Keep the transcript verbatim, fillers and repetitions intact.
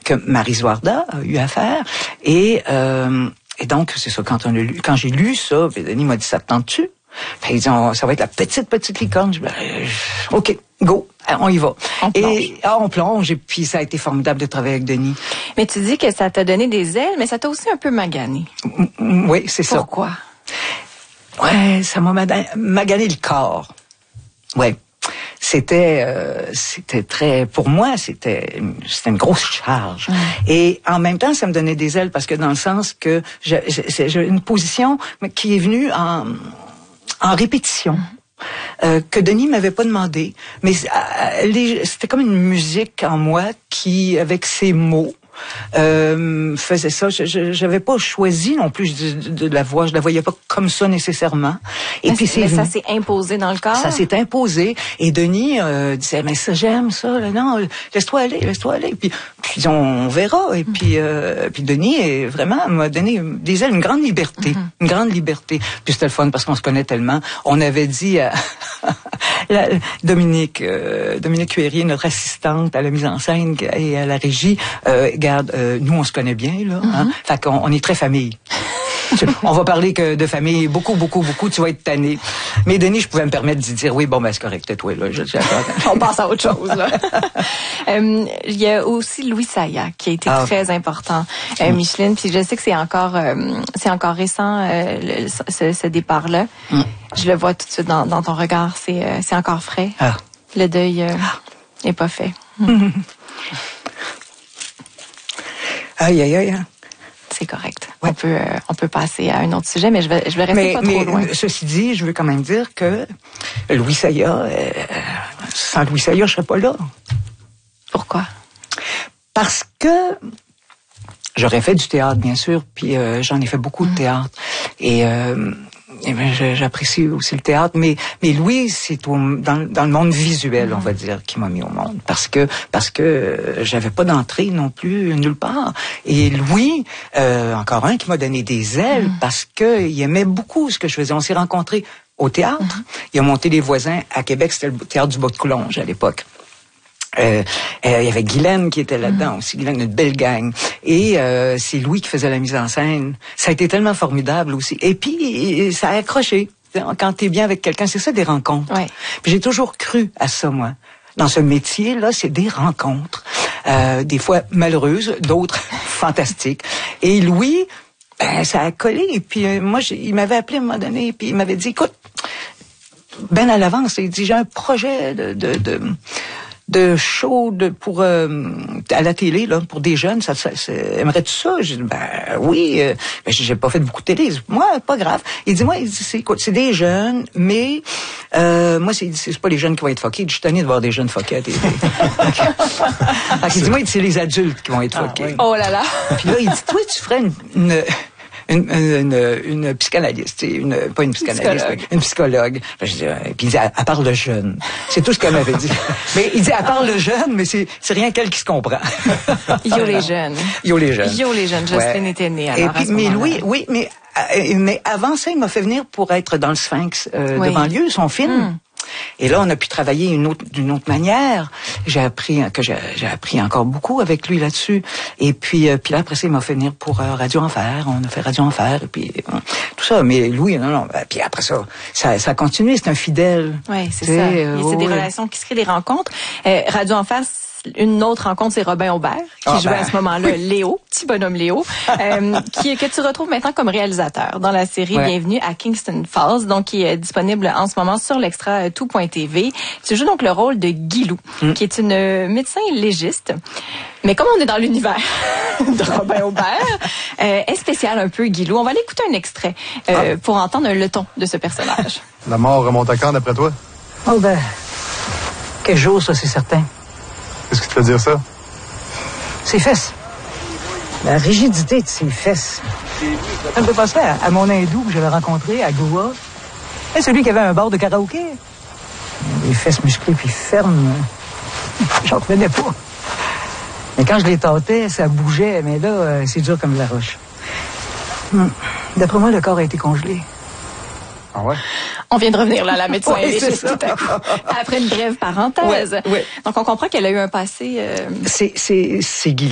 que Maryse Warda a eu à faire. Et, euh, et donc, c'est ça, quand on a lu, quand j'ai lu ça, Denis m'a dit, ça te tente-tu? Puis il dit, on, ça va être la petite, petite licorne. Je dis, ben, euh, OK, go, on y va. On plonge. Et ah, on plonge, et puis ça a été formidable de travailler avec Denis. Mais tu dis que ça t'a donné des ailes, mais ça t'a aussi un peu magané. M- oui, c'est ça. Pourquoi? Ouais, ça m'a mada- magané le corps. Ouais. C'était, euh, c'était très, pour moi, c'était, c'était une grosse charge. Mmh. Et en même temps, ça me donnait des ailes parce que dans le sens que je, je, j'ai une position qui est venue en, en répétition. Mmh. Euh, que Denis m'avait pas demandé, mais euh, les, c'était comme une musique en moi qui, avec ses mots, Euh, faisait ça. Je, je, j'avais pas choisi non plus de, de, de la voix. Je la voyais pas comme ça nécessairement. Et mais puis c'est, mais ça s'est imposé dans le corps. Ça s'est imposé. Et Denis euh, disait mais ça j'aime ça. Là, non, laisse-toi aller, laisse-toi aller. Puis, puis on, on verra. Et puis, euh, puis Denis est vraiment m'a donné des ailes, une grande liberté, mm-hmm. une grande liberté. Puis c'était le fun parce qu'on se connaît tellement. On avait dit à la, Dominique, euh, Dominique Cuérier, notre assistante à la mise en scène et à la régie. Euh, Regarde, euh, nous on se connaît bien là, mm-hmm. hein? Fait qu'on on est très famille. On va parler que de famille, beaucoup, beaucoup, beaucoup. Tu vas être tanné. Mais Denis, je pouvais me permettre d'y dire oui, bon ben c'est correct, toi là. Je, je, on passe à autre chose là. euh, il y a aussi Louis Saya qui a été ah. très important, euh, mm. Micheline. Puis je sais que c'est encore, euh, c'est encore récent euh, le, ce, ce départ-là. Mm. Je le vois tout de suite dans, dans ton regard. C'est, euh, c'est encore frais. Ah. Le deuil euh, n'est pas fait. Mm. Aïe, aïe, aïe. C'est correct. Ouais. On peut, euh, on peut passer à un autre sujet, mais je vais, je vais rester mais, pas mais, trop loin. Ceci dit, je veux quand même dire que Louis Saya, euh, sans Louis Saya, je serais pas là. Pourquoi? Parce que j'aurais fait du théâtre, bien sûr, puis euh, j'en ai fait beaucoup de théâtre. Et... Euh, Eh bien, j'apprécie aussi le théâtre, mais mais Louis, c'est au, dans, dans le monde visuel, mmh. on va dire, qui m'a mis au monde, parce que parce que j'avais pas d'entrée non plus nulle part. Et Louis, euh, encore un qui m'a donné des ailes, mmh. parce que il aimait beaucoup ce que je faisais. On s'est rencontrés au théâtre. Mmh. Il a monté Les Voisins à Québec, c'était le théâtre du Bas-de-Coulonges à l'époque. Euh, euh, il y avait Guylaine qui était là-dedans mmh. aussi, Guylaine, une belle gang. Et euh, c'est Louis qui faisait la mise en scène. Ça a été tellement formidable aussi. Et puis, ça a accroché. Quand t'es bien avec quelqu'un, c'est ça des rencontres. Ouais. Puis j'ai toujours cru à ça, moi. Dans ce métier-là, c'est des rencontres. Euh, des fois malheureuses, d'autres fantastiques. Et Louis, ben, ça a collé. Et puis euh, moi, j'ai, il m'avait appelé à un moment donné, puis il m'avait dit, écoute, ben à l'avance, il dit, j'ai un projet de... de, de de show de, pour euh, à la télé là pour des jeunes, ça, ça, ça aimerais-tu ça? J'ai dit ben oui, euh, ben, j'ai pas fait beaucoup de télé. Moi pas grave. Il dit moi il dit c'est écoute, c'est des jeunes, mais euh, moi c'est c'est pas les jeunes qui vont être fuckés. Je suis tanné de voir des jeunes fuckés à la télé. Il dit moi c'est les adultes qui vont être ah, fuckés. Oui. Oh là là. Puis là il dit toi tu ferais une, une Une, une, une psychanalyste, une, pas une psychanalyste, psychologue. une psychologue. Je dis, et puis il dit, elle, elle parle de jeune. C'est tout ce qu'elle m'avait dit. Mais il dit, elle parle de jeune, mais c'est, c'est rien qu'elle qui se comprend. Yo les jeunes. Yo les jeunes. Yo les jeunes. Jocelyne ouais. était née alors. Et puis, mais Louis, oui, mais, euh, mais avant ça, il m'a fait venir pour être dans le Sphinx euh, oui. de banlieue, son film. Mm. Et là, on a pu travailler une autre, d'une autre manière. J'ai appris que j'ai, j'ai appris encore beaucoup avec lui là-dessus. Et puis, euh, puis là, après ça, il m'a fait venir pour euh, Radio Enfer. On a fait Radio Enfer et puis euh, tout ça. Mais Louis, non, non. Puis après ça, ça, ça a continué. C'est un fidèle. Oui, c'est ça. Euh, c'est des ouais. relations qui se créent, des rencontres. Euh, Radio Enfer. Une autre rencontre, c'est Robin Aubert, qui ah, jouait ben, à ce moment-là oui. Léo, petit bonhomme Léo, euh, qui que tu retrouves maintenant comme réalisateur dans la série ouais. Bienvenue à Kingston Falls, donc qui est disponible en ce moment sur l'extra tout point t v. Tu joues donc le rôle de Guilou, mm. qui est une médecin légiste. Mais comme on est dans l'univers de Robin Aubert, euh, est spécial un peu Guilou. On va aller écouter un extrait euh, ah. pour entendre le ton de ce personnage. La mort remonte à quand, d'après toi? Oh ben, quel jour, ça, c'est certain. Qu'est-ce qui te fait dire ça? Ses fesses. La rigidité de ses fesses. Ça me fait penser à, à mon hindou que j'avais rencontré à Goa. C'est celui qui avait un bar de karaoké. Les fesses musclées puis fermes. J'en revenais pas. Mais quand je les tâtais, ça bougeait. Mais là, c'est dur comme de la roche. Hum. D'après moi, le corps a été congelé. Ah ouais? On vient de revenir là, la médecin oui, légiste tout à coup. Après une brève parenthèse. Ouais, ouais. Donc, on comprend qu'elle a eu un passé... Euh... C'est, c'est, c'est Guy